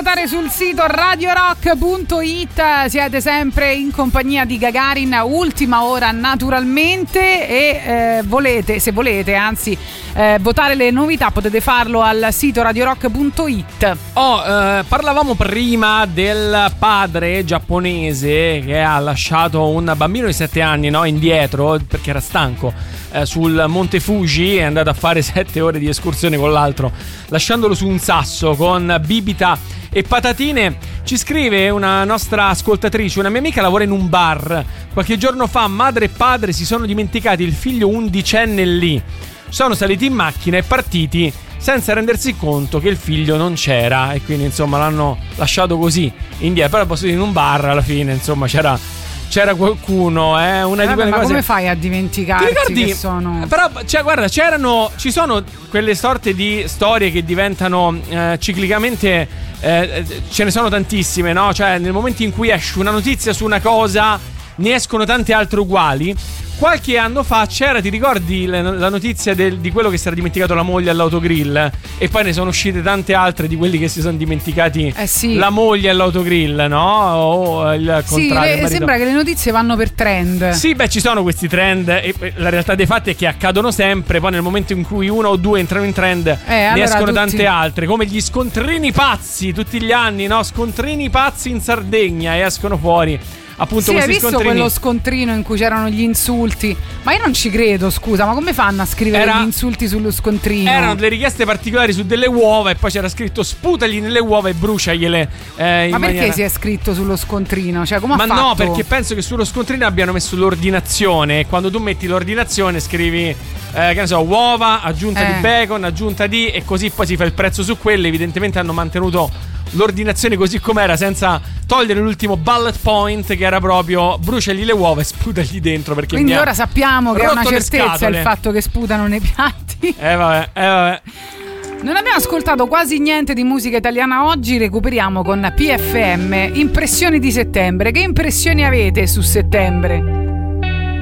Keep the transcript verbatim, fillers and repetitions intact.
andare sul sito radio rock punto it, siete sempre in compagnia di Gagarin, ultima ora naturalmente, e eh, volete, se volete anzi eh, votare le novità, potete farlo al sito radio rock punto it. Oh, eh, parlavamo prima del padre giapponese che ha lasciato un bambino di sette anni, no, indietro perché era stanco eh, sul Monte Fuji, è andato a fare sette ore di escursione con l'altro, lasciandolo su un sasso con bibita e patatine. Ci scrive una nostra ascoltatrice: una mia amica lavora in un bar, qualche giorno fa madre e padre si sono dimenticati il figlio undicenne lì, sono saliti in macchina e partiti senza rendersi conto che il figlio non c'era, e quindi insomma l'hanno lasciato così indietro. Però posso dire, in un bar alla fine insomma c'era c'era qualcuno, eh, una eh, di vabbè, quelle ma cose. come fai a dimenticarti? Ti ricordi? Che sono... Però, cioè, guarda, c'erano, ci sono quelle sorte di storie che diventano eh, ciclicamente, eh, ce ne sono tantissime, no? Cioè, nel momento in cui esce una notizia su una cosa, ne escono tante altre uguali. Qualche anno fa c'era, ti ricordi la notizia del, di quello che si era dimenticato la moglie all'autogrill? E poi ne sono uscite tante altre di quelli che si sono dimenticati eh sì. la moglie all'autogrill, no? O il contrario. Sì, le, sembra che le notizie vanno per trend. Sì, beh, ci sono questi trend e la realtà dei fatti è che accadono sempre. Poi nel momento in cui uno o due entrano in trend eh, ne allora escono tutti... tante altre, come gli scontrini pazzi tutti gli anni, no? Scontrini pazzi in Sardegna, e escono fuori appunto sì, questi hai visto scontrini. Quello scontrino in cui c'erano gli insulti? Ma io non ci credo, scusa, ma come fanno a scrivere Era... gli insulti sullo scontrino? Erano delle richieste particolari su delle uova, e poi c'era scritto sputagli nelle uova e bruciagliele. Eh, in ma perché maniera... si è scritto sullo scontrino? Cioè, come ha ma fatto? no, perché penso che sullo scontrino abbiano messo l'ordinazione. Quando tu metti l'ordinazione scrivi eh, che ne so, uova, aggiunta eh. di bacon, aggiunta di, e così poi si fa il prezzo su quelle. Evidentemente hanno mantenuto l'ordinazione così com'era, senza togliere l'ultimo bullet point, che era proprio bruciagli le uova e sputagli dentro, perché quindi ora sappiamo che è una certezza scatole. Il fatto che sputano nei piatti. Eh vabbè, eh vabbè. Non abbiamo ascoltato quasi niente di musica italiana oggi, recuperiamo con P F M Impressioni di settembre. Che impressioni avete su settembre?